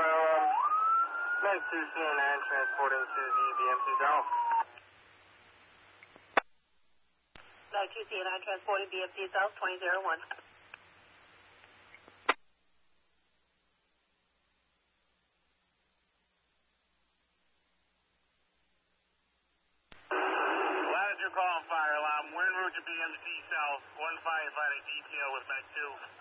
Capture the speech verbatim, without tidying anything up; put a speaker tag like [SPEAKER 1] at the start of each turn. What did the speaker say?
[SPEAKER 1] fire alarm. Mag two C N N transporting to the B M C South.
[SPEAKER 2] Mag two C N N transporting B M C South twenty oh one.
[SPEAKER 1] Latitude call fire alarm. We're en route to B M C South. One firefighter detail with Mag two.